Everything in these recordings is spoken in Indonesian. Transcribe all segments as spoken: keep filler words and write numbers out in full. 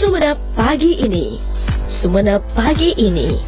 Sumenep pagi ini. Sumenep pagi ini.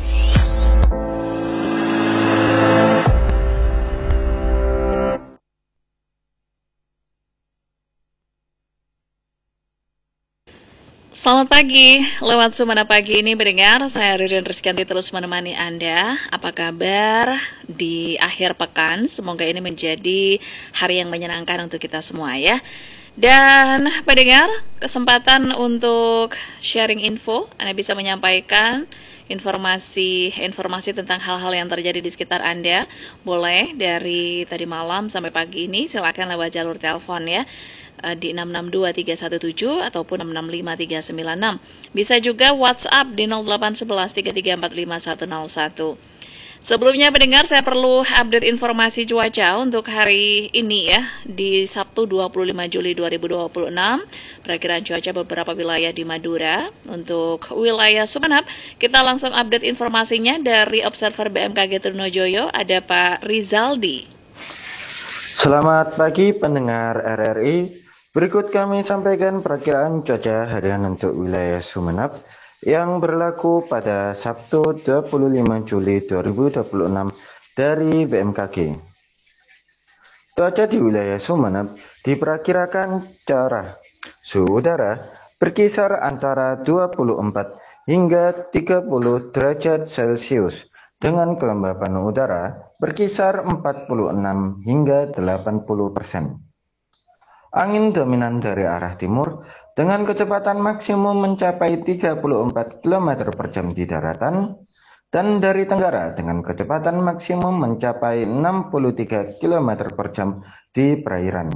Selamat pagi, lewat Sumenep pagi ini mendengar, saya Ririn Rizkyanti terus menemani Anda. Apa kabar di akhir pekan? Semoga ini menjadi hari yang menyenangkan untuk kita semua ya. Dan pendengar, kesempatan untuk sharing info, Anda bisa menyampaikan informasi-informasi tentang hal-hal yang terjadi di sekitar Anda. Boleh dari tadi malam sampai pagi ini, silakan lewat jalur telepon ya, di enam enam dua tiga satu tujuh ataupun enam enam lima tiga sembilan enam. Bisa juga WhatsApp di nol delapan satu satu tiga tiga empat lima satu nol satu. Sebelumnya pendengar, saya perlu update informasi cuaca untuk hari ini ya, di Sabtu dua puluh lima Juli dua ribu dua puluh enam. Perakiraan cuaca beberapa wilayah di Madura. Untuk wilayah Sumenep, kita langsung update informasinya dari Observer B M K G Trunojoyo, ada Pak Rizaldi. Selamat pagi pendengar R R I. Berikut kami sampaikan perakiraan cuaca harian untuk wilayah Sumenep yang berlaku pada Sabtu dua puluh lima Juli dua ribu dua puluh enam dari B M K G. Cuaca di wilayah Sumenep diperkirakan cerah. Suhu udara berkisar antara dua puluh empat hingga tiga puluh derajat Celcius dengan kelembapan udara berkisar empat puluh enam hingga delapan puluh persen. Angin dominan dari arah timur dengan kecepatan maksimum mencapai tiga puluh empat kilometer per jam di daratan dan dari tenggara dengan kecepatan maksimum mencapai enam puluh tiga kilometer per jam di perairan.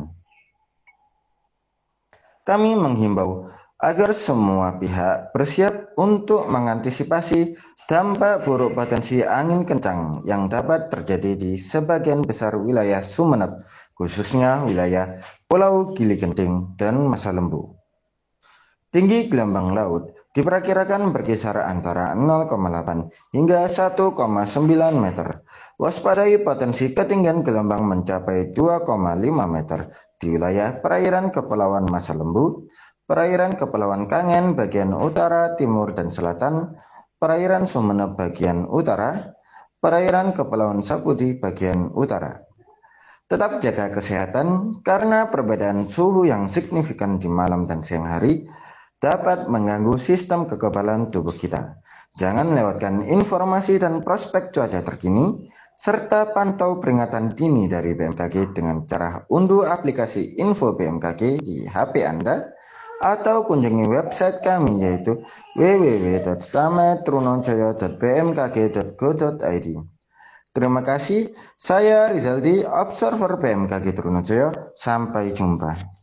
Kami menghimbau agar semua pihak bersiap untuk mengantisipasi dampak buruk potensi angin kencang yang dapat terjadi di sebagian besar wilayah Sumenep, khususnya wilayah Pulau Gili Genting dan Masa Lembu. Tinggi gelombang laut diperkirakan berkisar antara nol koma delapan hingga satu koma sembilan meter. Waspadai potensi ketinggian gelombang mencapai dua koma lima meter di wilayah perairan Kepulauan Masa Lembu, perairan Kepulauan Kangen bagian utara, timur, dan selatan, perairan Sumenep bagian utara, perairan Kepulauan Sapudi bagian utara. Tetap jaga kesehatan karena perbedaan suhu yang signifikan di malam dan siang hari dapat mengganggu sistem kekebalan tubuh kita. Jangan lewatkan informasi dan prospek cuaca terkini, serta pantau peringatan dini dari B M K G dengan cara unduh aplikasi Info B M K G di H P Anda, atau kunjungi website kami yaitu w w w titik stamet trunojoyo titik b m k g titik go titik i d. Terima kasih, saya Rizaldi, Observer B M K G Trunojoyo. Sampai jumpa.